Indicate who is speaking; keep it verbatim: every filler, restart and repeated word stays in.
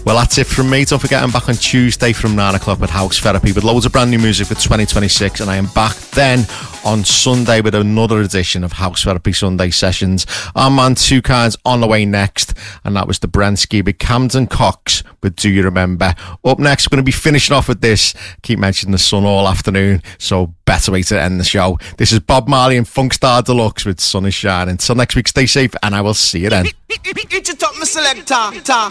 Speaker 1: Well, that's it from me. Don't forget, I'm back on Tuesday from nine o'clock with House Therapy with loads of brand new music for twenty twenty-six, and I am back then on Sunday with another edition of House Therapy Sunday Sessions. Our man Two Kinds on the way next, and that was the Brensky with Camden Cox with Do You Remember. Up next, we're going to be finishing off with this. Keep mentioning the sun all afternoon, so better way to end the show. This is Bob Marley and Funkstar Deluxe with Sun is Shining. Till next week, stay safe, and I will see you then.
Speaker 2: It's a top selector.